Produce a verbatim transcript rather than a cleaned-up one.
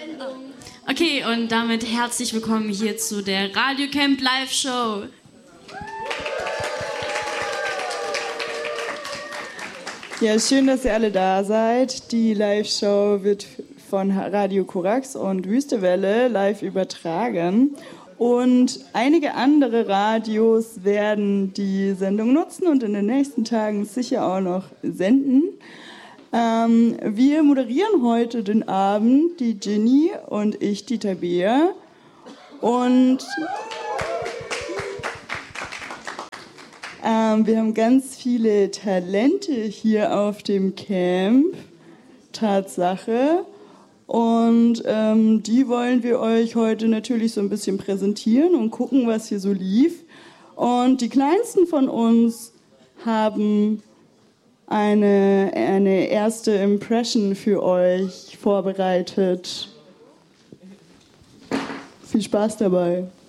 Okay, und damit herzlich willkommen hier zu der Radiocamp Live-Show. Ja, schön, dass ihr alle da seid. Die Live-Show wird von Radio Korax und Wüstewelle live übertragen. Und einige andere Radios werden die Sendung nutzen und in den nächsten Tagen sicher auch noch senden. Ähm, wir moderieren heute den Abend, die Ginny und ich, die Tabea. Und ähm, wir haben ganz viele Talente hier auf dem Camp, Tatsache. Und ähm, die wollen wir euch heute natürlich so ein bisschen präsentieren und gucken, was hier so lief. Und die Kleinsten von uns haben eine, eine erste Impression für euch vorbereitet. Viel Spaß dabei.